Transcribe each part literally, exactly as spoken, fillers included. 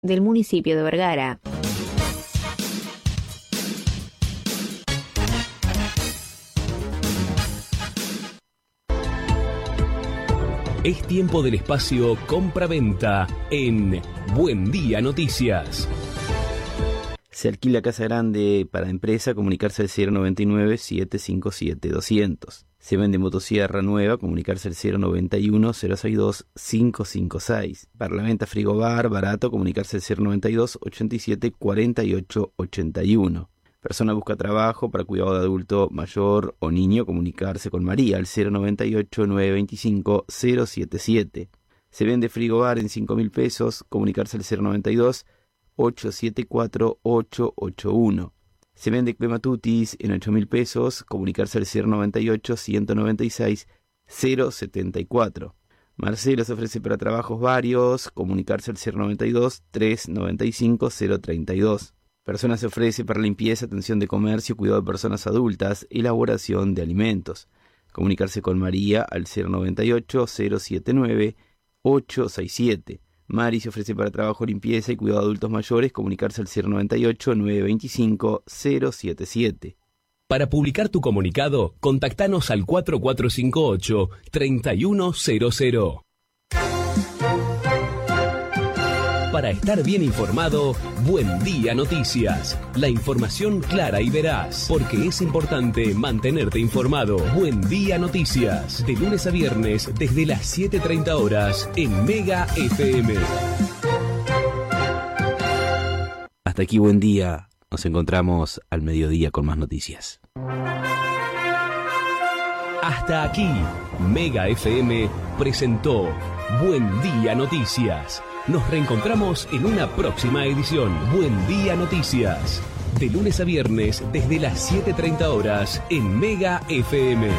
del municipio de Vergara. Es tiempo del espacio compra-venta en Buen Día Noticias. Se alquila casa grande para empresa, comunicarse al cero noventa y nueve, setecientos cincuenta y siete, doscientos. Se vende motosierra nueva, comunicarse al cero noventa y uno, cero sesenta y dos, quinientos cincuenta y seis. Para la venta frigobar, barato, comunicarse al cero noventa y dos, ochenta y siete, cuarenta y ocho, ochenta y uno. Persona busca trabajo para cuidado de adulto mayor o niño, comunicarse con María al cero noventa y ocho, novecientos veinticinco, cero setenta y siete. Se vende frigobar en cinco mil pesos, comunicarse al cero noventa y dos, ochocientos setenta y cuatro, ochocientos ochenta y uno. Se vende clematutis en ocho mil pesos, comunicarse al cero noventa y ocho, ciento noventa y seis, cero setenta y cuatro. Marcelo se ofrece para trabajos varios, comunicarse al cero noventa y dos, trescientos noventa y cinco, cero treinta y dos. Persona se ofrece para limpieza, atención de comercio, cuidado de personas adultas, elaboración de alimentos. Comunicarse con María al cero noventa y ocho, cero setenta y nueve, ochocientos sesenta y siete. Mari se ofrece para trabajo, limpieza y cuidado de adultos mayores, comunicarse al cero noventa y ocho, novecientos veinticinco, cero setenta y siete. Para publicar tu comunicado, contactanos al cuatro cuatro cinco ocho, tres uno cero cero. Para estar bien informado, Buen Día Noticias. La información clara y veraz, porque es importante mantenerte informado. Buen Día Noticias, de lunes a viernes desde las siete treinta horas en Mega F M. Hasta aquí Buen Día. Nos encontramos al mediodía con más noticias. Hasta aquí, Mega F M presentó Buen Día Noticias. Nos reencontramos en una próxima edición. Buen Día Noticias. De lunes a viernes desde las siete treinta horas en Mega F M.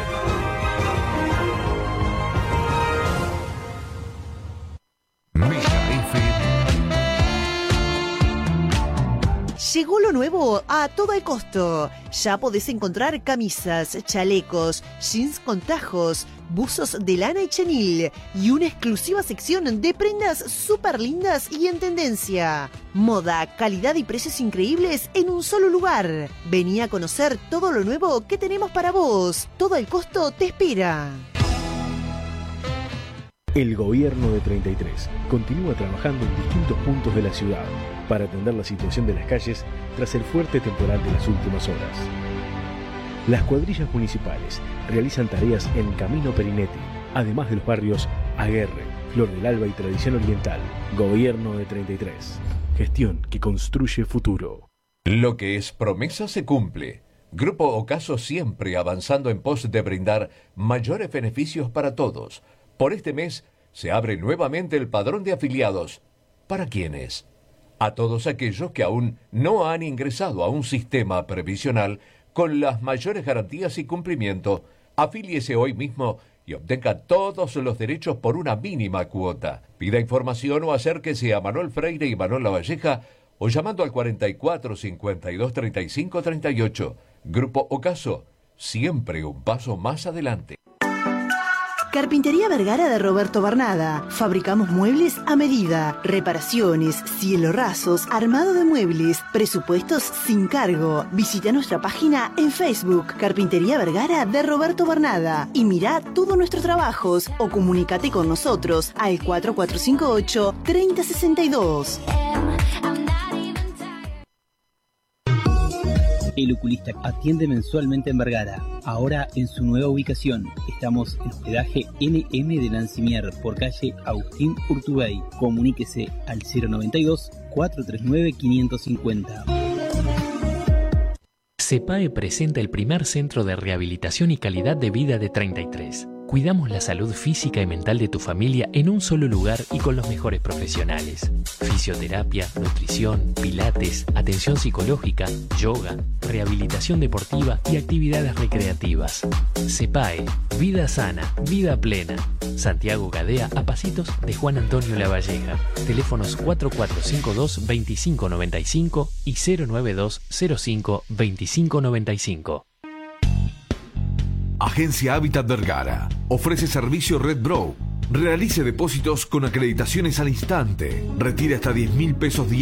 Llegó lo nuevo a todo el costo. Ya podés encontrar camisas, chalecos, jeans con tajos, buzos de lana y chenil y una exclusiva sección de prendas súper lindas y en tendencia. Moda, calidad y precios increíbles en un solo lugar. Vení a conocer todo lo nuevo que tenemos para vos. Todo el costo te espera. El gobierno de treinta y tres continúa trabajando en distintos puntos de la ciudad para atender la situación de las calles tras el fuerte temporal de las últimas horas. Las cuadrillas municipales realizan tareas en Camino Perinetti, además de los barrios Aguerre, Flor del Alba y Tradición Oriental. Gobierno de treinta y tres. Gestión que construye futuro. Lo que es promesa se cumple. Grupo Ocaso siempre avanzando en pos de brindar mayores beneficios para todos. Por este mes se abre nuevamente el padrón de afiliados. ¿Para quiénes? A todos aquellos que aún no han ingresado a un sistema previsional con las mayores garantías y cumplimiento. Afíliese hoy mismo y obtenga todos los derechos por una mínima cuota. Pida información o acérquese a Manuel Freire y Manuel Lavalleja o llamando al cuarenta y cuatro, cincuenta y dos, treinta y cinco, treinta y ocho. Grupo Ocaso, siempre un paso más adelante. Carpintería Vergara de Roberto Barnada. Fabricamos muebles a medida, reparaciones, cielorrazos, armado de muebles, presupuestos sin cargo. Visita nuestra página en Facebook, Carpintería Vergara de Roberto Barnada, y mirá todos nuestros trabajos o comunícate con nosotros al cuatro cuatro cinco ocho, tres cero seis dos. El Oculista atiende mensualmente en Vergara. Ahora en su nueva ubicación. Estamos en hospedaje N M de Lancimier por calle Agustín Urtubey. Comuníquese al cero noventa y dos, cuatrocientos treinta y nueve, quinientos cincuenta. CEPAE presenta el primer centro de rehabilitación y calidad de vida de treinta y tres. Cuidamos la salud física y mental de tu familia en un solo lugar y con los mejores profesionales. Fisioterapia, nutrición, pilates, atención psicológica, yoga, rehabilitación deportiva y actividades recreativas. CEPAE, vida sana, vida plena. Santiago Gadea, a pasitos de Juan Antonio Lavalleja. Teléfonos cuatro cuatro cinco dos, veinticinco noventa y cinco y cero nueve dos cero cinco, veinticinco noventa y cinco. Agencia Hábitat Vergara ofrece servicio Red Brow, Realice depósitos con acreditaciones al instante. Retire hasta diez mil pesos diarios